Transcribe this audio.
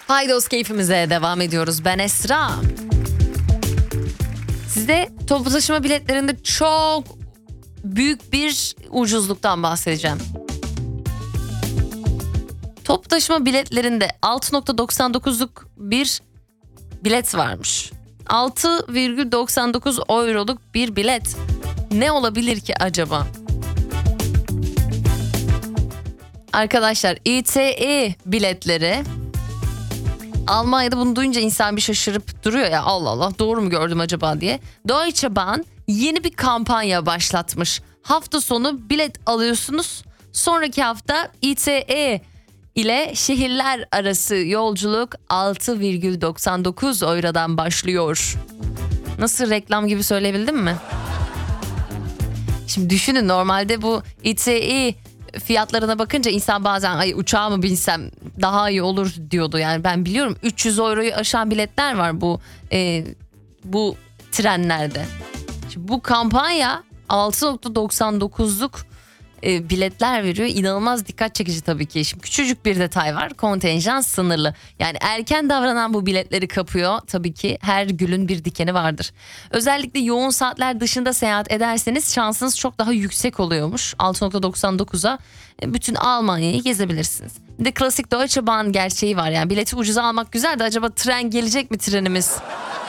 Paydos keyfimize devam ediyoruz. Ben Esra. Size toplu taşıma biletlerinde çok büyük bir ucuzluktan bahsedeceğim. Toplu taşıma biletlerinde 6.99'luk bir bilet varmış. 6,99 euroluk bir bilet. Ne olabilir ki acaba? Arkadaşlar, ICE biletleri, Almanya'da bunu duyunca insan bir şaşırıp duruyor ya, Allah Allah doğru mu gördüm acaba diye. Deutsche Bahn yeni bir kampanya başlatmış. Hafta sonu bilet alıyorsunuz. Sonraki hafta ICE ile şehirler arası yolculuk 6,99 eurodan başlıyor. Nasıl, reklam gibi söyleyebildim mi? Şimdi düşünün, normalde bu ICE fiyatlarına bakınca insan bazen ay uçağa mı binsem daha iyi olur diyordu. Yani ben biliyorum 300 euroyu aşan biletler var bu trenlerde. Şimdi bu kampanya 6.99'luk biletler veriyor. İnanılmaz dikkat çekici tabii ki. Şimdi küçücük bir detay var. Kontenjan sınırlı. Yani erken davranan bu biletleri kapıyor. Tabii ki her gülün bir dikeni vardır. Özellikle yoğun saatler dışında seyahat ederseniz şansınız çok daha yüksek oluyormuş. 6.99'a bütün Almanya'yı gezebilirsiniz. Bir de klasik Deutsche Bahn gerçeği var. Yani bileti ucuza almak güzel de acaba tren gelecek mi, trenimiz?